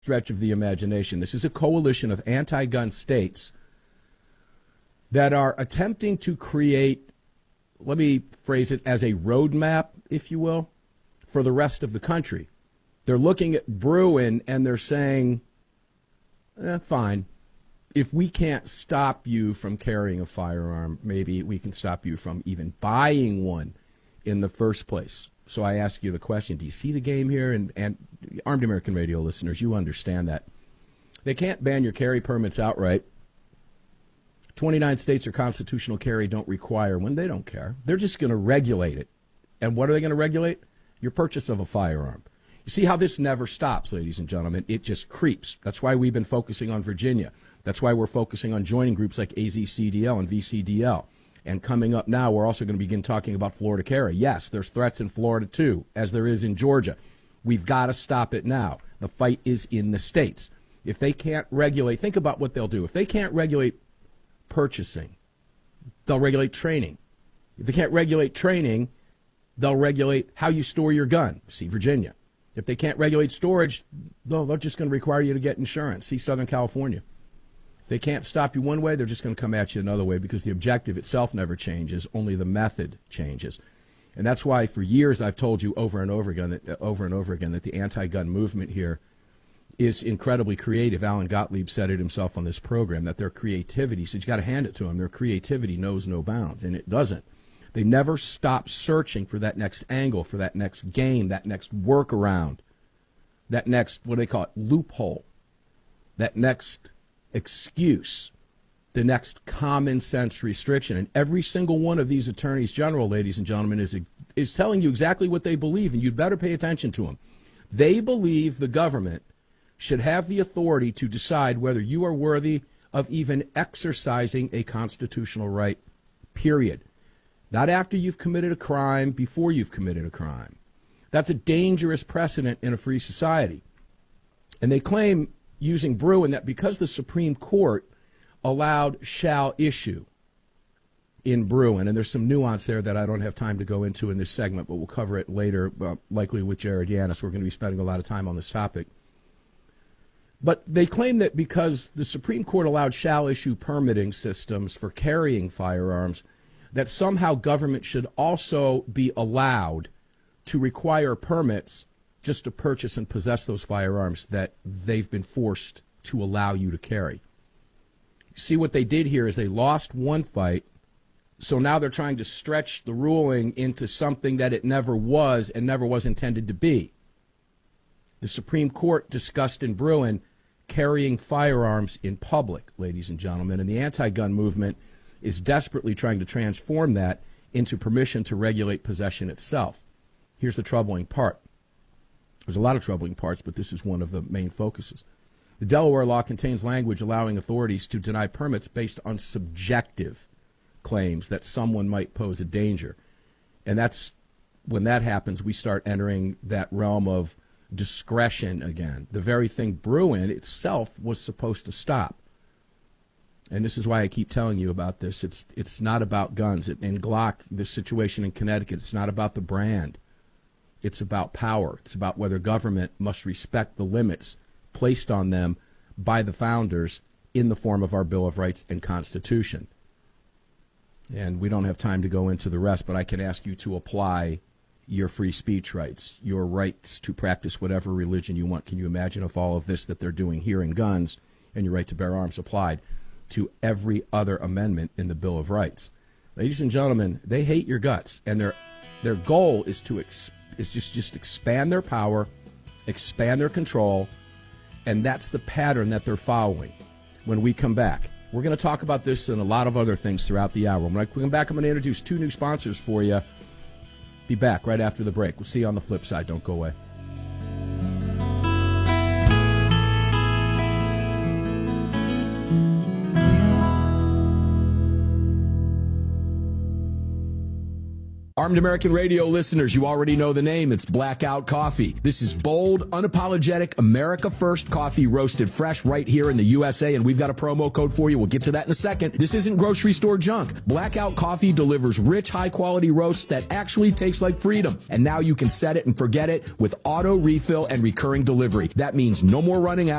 stretch of the imagination. This is a coalition of anti-gun states that are attempting to create, let me phrase it as a roadmap, if you will, for the rest of the country. They're looking at Bruen and they're saying, fine, if we can't stop you from carrying a firearm, maybe we can stop you from even buying one in the first place. So I ask you the question, do you see the game here? And Armed American Radio listeners, you understand that. They can't ban your carry permits outright. 29 states or constitutional carry don't require one. They don't care. They're just going to regulate it. And what are they going to regulate? Your purchase of a firearm. You see how this never stops, ladies and gentlemen. It just creeps. That's why we've been focusing on Virginia. That's why we're focusing on joining groups like AZCDL and VCDL. And coming up now, we're also going to begin talking about Florida carry. Yes, there's threats in Florida, too, as there is in Georgia. We've got to stop it now. The fight is in the states. If they can't regulate, think about what they'll do. If they can't regulate purchasing, they'll regulate training. If they can't regulate training, they'll regulate how you store your gun. See Virginia. If they can't regulate storage, they're just going to require you to get insurance. See Southern California. If they can't stop you one way, they're just going to come at you another way because the objective itself never changes, only the method changes. And that's why for years I've told you over and over again that the anti-gun movement here is incredibly creative. Alan Gottlieb said it himself on this program, that their creativity, so you got to hand it to them, their creativity knows no bounds, and it doesn't. They never stop searching for that next angle, for that next game, that next workaround, that next, what do they call it, loophole, that next excuse, the next common sense restriction. And every single one of these attorneys general, ladies and gentlemen, is telling you exactly what they believe, and you'd better pay attention to them. They believe the government should have the authority to decide whether you are worthy of even exercising a constitutional right, period. Not after you've committed a crime, before you've committed a crime. That's a dangerous precedent in a free society. And they claim, using Bruen, that because the Supreme Court allowed shall issue in Bruen, and there's some nuance there that I don't have time to go into in this segment, but we'll cover it later, likely with Jared Yanis. We're going to be spending a lot of time on this topic. But they claim that because the Supreme Court allowed shall issue permitting systems for carrying firearms, that somehow government should also be allowed to require permits just to purchase and possess those firearms that they've been forced to allow you to carry. See, what they did here is they lost one fight, so now they're trying to stretch the ruling into something that it never was and never was intended to be. The Supreme Court discussed in Bruen carrying firearms in public, ladies and gentlemen, and the anti-gun movement is desperately trying to transform that into permission to regulate possession itself. Here's the troubling part. There's a lot of troubling parts, but this is one of the main focuses. The Delaware law contains language allowing authorities to deny permits based on subjective claims that someone might pose a danger. And that's when that happens, we start entering that realm of discretion again. The very thing Bruen itself was supposed to stop. And this is why I keep telling you about this. It's not about guns. In Glock, the situation in Connecticut, it's not about the brand. It's about power. It's about whether government must respect the limits placed on them by the founders in the form of our Bill of Rights and Constitution. And we don't have time to go into the rest, but I can ask you to apply your free speech rights, your rights to practice whatever religion you want. Can you imagine if all of this that they're doing here in guns and your right to bear arms applied to every other amendment in the Bill of Rights? Ladies and gentlemen, they hate your guts, and their goal is to just expand their power, expand their control, and that's the pattern that they're following. When we come back, we're going to talk about this and a lot of other things throughout the hour. When I come back, I'm going to introduce two new sponsors for you. Be back right after the break. We'll see you on the flip side. Don't go away. Armed American Radio listeners, you already know the name. It's Blackout Coffee. This is bold, unapologetic, America First coffee roasted fresh right here in the USA, and we've got a promo code for you. We'll get to that in a second. This isn't grocery store junk. Blackout Coffee delivers rich, high-quality roasts that actually taste like freedom. And now you can set it and forget it with auto refill and recurring delivery. That means no more running out.